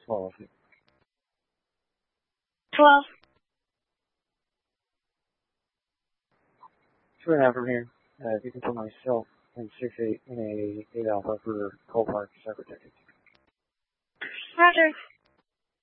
policy. 12. 2.5 from here. If you can put myself and 6-8 in a 8 Alpha for Cole Park, separate tickets. Roger.